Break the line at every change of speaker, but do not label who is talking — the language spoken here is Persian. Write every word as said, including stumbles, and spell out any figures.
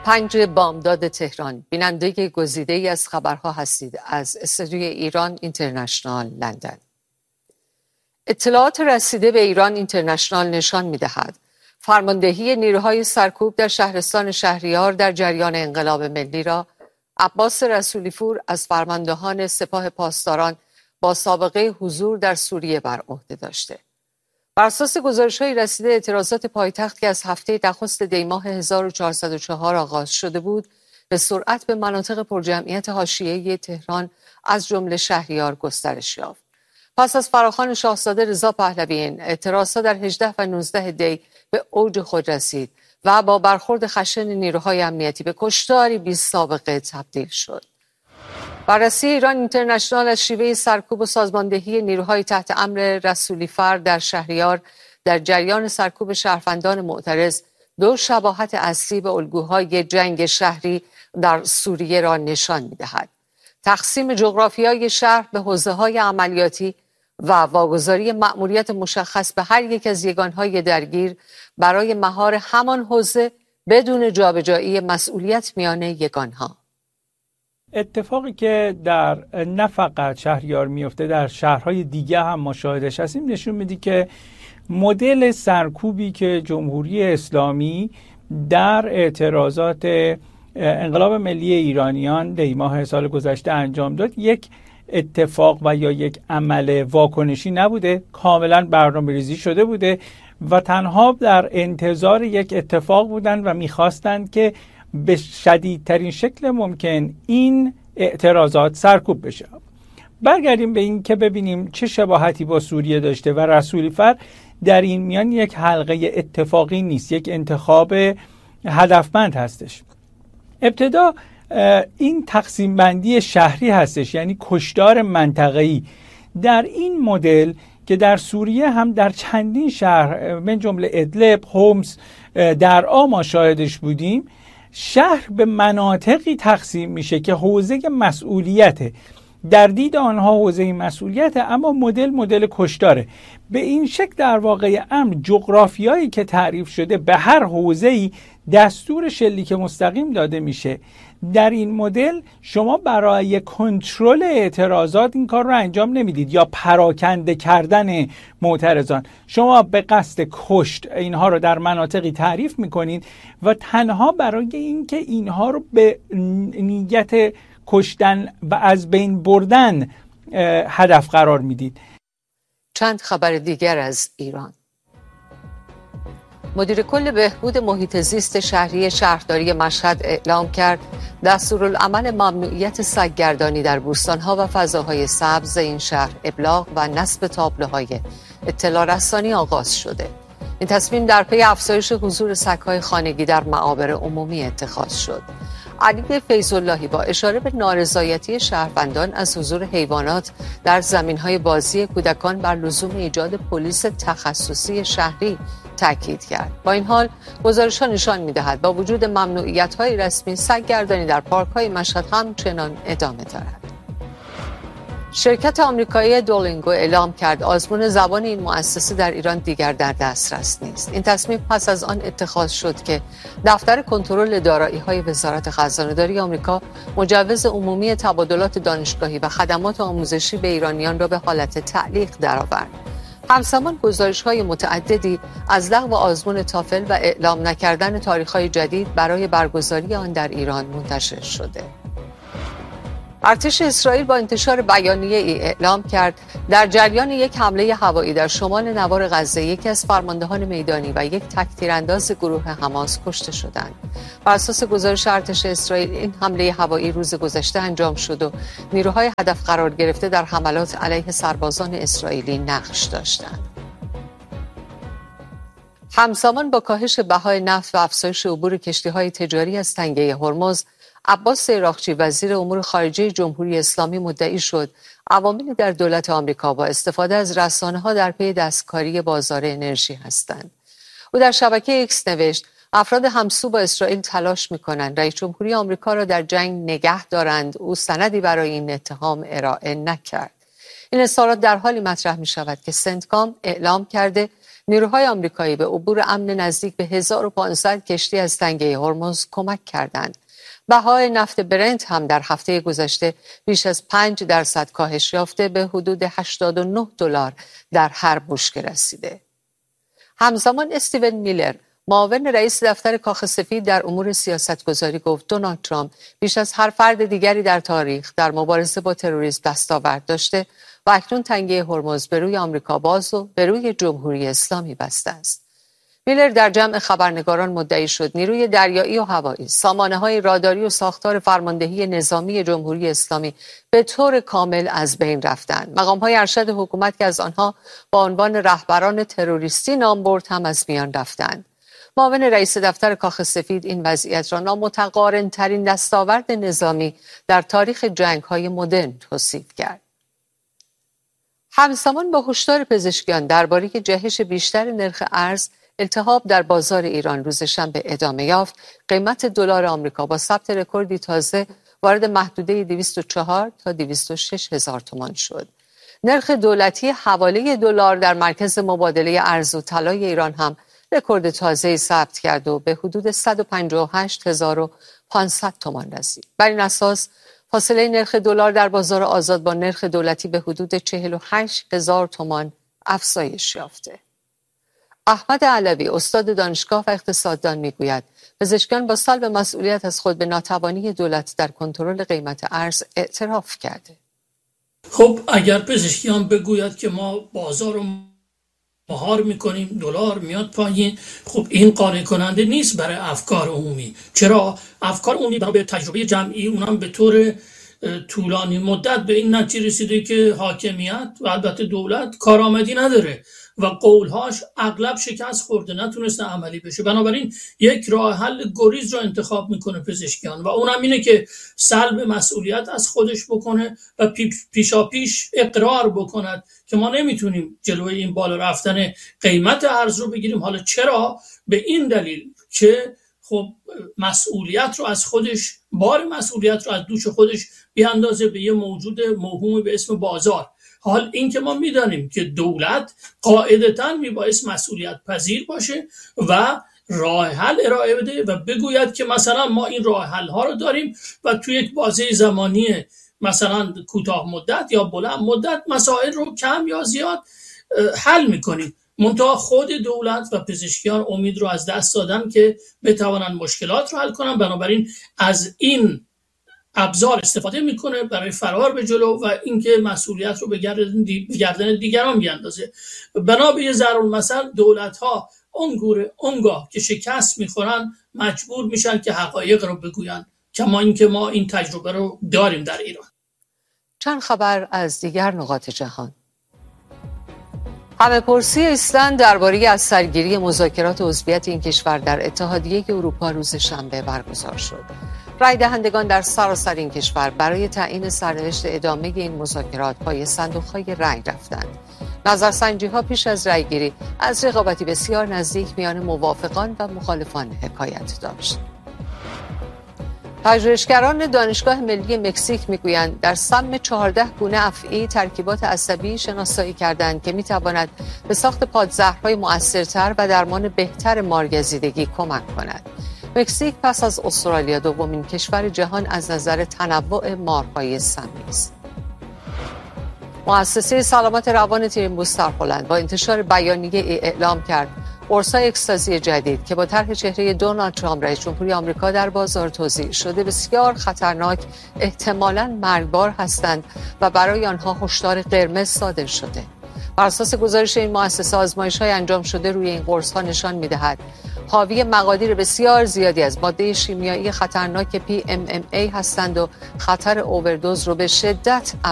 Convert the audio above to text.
پنج بامداد تهران، بیننده گزیده ای از خبرها هستید از استودیوی ایران اینترنشنال لندن. اطلاعات رسیده به ایران اینترنشنال نشان می‌دهد فرماندهی نیروهای سرکوب در شهرستان شهریار در جریان انقلاب ملی را عباس رسولی‌پور از فرماندهان سپاه پاسداران با سابقه حضور در سوریه بر عهده داشته. بر اساس گزارش‌های رسیده، اعتراضات پایتخت که از هفته نخست دی‌ماه هزار و چهارصد و چهار آغاز شده بود، به سرعت به مناطق پرجمعیت حاشیه‌ای تهران از جمله شهریار گسترش یافت. پس از فراخوان شاهزاده رضا پهلوی، اعتراضات در هجده و نوزده دی به اوج خود رسید و با برخورد خشن نیروهای امنیتی به کشتاری بی سابقه تبدیل شد. بررسی ایران اینترنشنال از شیوه سرکوب و سازماندهی نیروهای تحت امر رسولی‌فر در شهریار در جریان سرکوب شهروندان معترض دو شباهت اصلی به الگوهای جنگ شهری در سوریه را نشان می‌دهد. تقسیم جغرافیای شهر به حوزه‌های عملیاتی و واگذاری مأموریت مشخص به هر یک از یگانهای درگیر برای مهار همان حوزه بدون جابجایی مسئولیت میان یگانها.
اتفاقی که در نه فقط شهریار میفته، در شهرهای دیگه هم ما شاهدش هستیم، نشون میده که مدل سرکوبی که جمهوری اسلامی در اعتراضات انقلاب ملی ایرانیان دی ماه سال گذشته انجام داد یک اتفاق و یا یک عمل واکنشی نبوده، کاملا برنامه‌ریزی شده بوده و تنها در انتظار یک اتفاق بودند و میخواستند که به شدیدترین شکل ممکن این اعتراضات سرکوب بشه. برگردیم به این که ببینیم چه شباهتی با سوریه داشته و رسولی‌فر در این میان یک حلقه اتفاقی نیست، یک انتخاب هدفمند هستش. ابتدا این تقسیم بندی شهری هستش، یعنی کشتار منطقه‌ای. در این مدل که در سوریه هم در چندین شهر من جمله ادلب، حمص، درعا ما شاهدش بودیم، شهر به مناطقی تقسیم میشه که حوزه مسئولیته، در دید آنها حوزه مسئولیته، اما مدل مدل کشتاره. به این شکل در واقع امر جغرافیایی که تعریف شده به هر حوزه‌ای دستور شلیک مستقیم داده میشه. در این مدل شما برای کنترل اعتراضات این کار رو انجام نمیدید یا پراکنده کردن معترضان، شما به قصد کشت اینها رو در مناطقی تعریف میکنید و تنها برای اینکه اینها رو به نیت کشتن و از بین بردن هدف قرار میدید.
چند خبر دیگر از ایران. مدیر کل بهبود محیط زیست شهری شهرداری مشهد اعلام کرد دستورالعمل ممنوعیت سگ‌گردانی در بوستان‌ها و فضاهای سبز این شهر ابلاغ و نصب تابلوهای اطلاع رسانی آغاز شده. این تصمیم در پی افزایش حضور سگ‌های خانگی در معابر عمومی اتخاذ شد. علی فیض‌اللهی با اشاره به نارضایتی شهروندان از حضور حیوانات در زمین‌های بازی کودکان بر لزوم ایجاد پلیس تخصصی شهری تاکید کرد. با این حال گزارش‌ها نشان می‌دهد با وجود ممنوعیت‌های رسمی، سگ‌گردانی در پارک‌های مشهد همچنان ادامه دارد. شرکت آمریکایی دولینگو اعلام کرد آزمون زبان این مؤسسه در ایران دیگر در دسترس نیست. این تصمیم پس از آن اتخاذ شد که دفتر کنترل دارایی‌های وزارت خزانه‌داری آمریکا مجوز عمومی تبادلات دانشگاهی و خدمات آموزشی به ایرانیان را به حالت تعلیق درآورد. همزمان گزارش‌های متعددی از لغو آزمون تافل و اعلام نکردن تاریخ‌های جدید برای برگزاری آن در ایران منتشر شده. ارتش اسرائیل با انتشار بیانیه‌ای اعلام کرد در جریان یک حمله هوایی در شمال نوار غزه یکی از فرماندهان میدانی و یک تک‌تیرانداز گروه حماس کشته شدند. بر اساس گزارش ارتش اسرائیل این حمله هوایی روز گذشته انجام شد و نیروهای هدف قرار گرفته در حملات علیه سربازان اسرائیلی نقش داشتند. همزمان با کاهش بهای نفت و افزایش عبور کشتی‌های تجاری از تنگه هرمز، عباس عراقچی وزیر امور خارجه جمهوری اسلامی مدعی شد عواملی در دولت آمریکا با استفاده از رسانه‌ها در پی دستکاری بازار انرژی هستند. او در شبکه ایکس نوشت افراد همسو با اسرائیل تلاش می‌کنند رئیس جمهوری آمریکا را در جنگ نگه دارند. او سندی برای این اتهام ارائه نکرد. این اظهارات در حالی مطرح می‌شود که سنتکام اعلام کرده نیروهای آمریکایی به عبور امن نزدیک به هزار و پانصد کشتی از تنگه هرمز کمک کردند. بهای نفت برنت هم در هفته گذشته بیش از پنج درصد کاهش یافته به حدود هشتاد و نه دلار در هر بشکه رسیده. همزمان استیون میلر، معاون رئیس دفتر کاخ سفید در امور سیاستگذاری، گفت دونالد ترامپ بیش از هر فرد دیگری در تاریخ در مبارزه با تروریسم دستاورد داشته و اکنون تنگه هرمز به روی آمریکا باز و به روی جمهوری اسلامی بسته است. میلر در جمع خبرنگاران مدعی شد نیروی دریایی و هوایی، سامانه‌های راداری و ساختار فرماندهی نظامی جمهوری اسلامی به طور کامل از بین رفتند. مقام‌های ارشد حکومت که از آنها با عنوان رهبران تروریستی نام برد هم از میان رفتند. معاون رئیس دفتر کاخ سفید این وضعیت را نامتقارن‌ترین دستاورد نظامی در تاریخ جنگ‌های مدرن توصیف کرد. همزمان با هشدار پزشکیان درباره جهش بیشتر نرخ ارز، التهاب در بازار ایران روز شنبه ادامه یافت. قیمت دلار آمریکا با ثبت رکوردی تازه وارد محدوده دویست و چهار تا دویست و شش هزار تومان شد. نرخ دولتی حواله دلار در مرکز مبادله ارز و طلای ایران هم رکورد تازه‌ای ثبت کرد و به حدود صد و پنجاه و هشت هزار و پانصد تومان رسید. بر این اساس فاصله نرخ دلار در بازار آزاد با نرخ دولتی به حدود چهل و هشت هزار تومان افزایش یافته. احمد علوی، استاد دانشگاه و اقتصاددان، میگوید پزشکان با سلب مسئولیت از خود به ناتوانی دولت در کنترل قیمت ارز اعتراف کرده.
خب اگر پزشکیان بگوید که ما بازار رو مهار میکنیم، دلار میاد پایین، خب این قانع کننده نیست برای افکار عمومی. چرا؟ افکار عمومی برای تجربه جمعی اونم به طور طولانی مدت به این نتیجه رسیده که حاکمیت و البته دولت کارآمدی نداره و قولهاش اغلب شکست خورده، نتونسته عملی بشه. بنابراین یک راه حل گریز رو انتخاب میکنه پزشکیان و اونم اینه که سلب مسئولیت از خودش بکنه و پیشا پیش اقرار بکند که ما نمیتونیم جلوی این بالا رفتن قیمت ارز رو بگیریم. حالا چرا؟ به این دلیل که خب مسئولیت رو از خودش، بار مسئولیت رو از دوش خودش بیاندازه به یه موجود موهومی به اسم بازار. حال این که ما میدانیم که دولت قاعدتاً میبایست مسئولیت پذیر باشه و راه حل ارائه بده و بگوید که مثلا ما این راه حل ها رو داریم و توی یک بازه زمانی مثلا کوتاه مدت یا بلند مدت مسائل رو کم یا زیاد حل میکنیم. منتها خود دولت و پزشکیان امید رو از دست دادن که بتوانن مشکلات رو حل کنن، بنابراین از این ابزار استفاده میکنه برای فرار به جلو و اینکه مسئولیت رو به گردن دیگران بیاندازه. بنا به ضرب المثل دولت ها اونگوره اونگاه که شکست میخورن مجبور میشن که حقایق رو بگوین، کما اینکه ما این تجربه رو داریم در ایران.
چند خبر از دیگر نقاط جهان. همه پرسی ایسلند درباره از سرگیری مذاکرات عضویت این کشور در اتحادیه اروپا روز شنبه برگزار شد. رای دهندگان در سراسر این کشور برای تعیین سرنوشت ادامه این مذاکرات پای صندوق‌های رای رفتند. نظرسنجی‌ها پیش از رایگیری از رقابتی بسیار نزدیک میان موافقان و مخالفان حکایت داشت. پژوهشگران دانشگاه ملی مکزیک میگویند در سم چهارده گونه افعی ترکیبات عصبی شناسایی کردند که میتواند به ساخت پادزهرهای مؤثرتر و درمان بهتر مارگزیدگی کمک کند. مکزیک پس از استرالیا دومین کشور جهان از نظر تنوع مارهای سمی است. مؤسسه سلامت روان تیریمبوس در هلند با انتشار بیانیه اعلام کرد قرص‌های اکستازی جدید که با طرح چهره دونالد ترامپ رئیس جمهوری آمریکا در بازار توزیع شده بسیار خطرناک، احتمالاً مرگبار هستند و برای آنها هشدار قرمز صادر شده. بر اساس گزارش این مؤسسه آزمایش‌های انجام شده روی این قرص‌ها نشان می‌دهد حاوی مقادیر بسیار زیادی از ماده شیمیایی خطرناک پی ام ام ای هستند و خطر اووردوز رو به شدت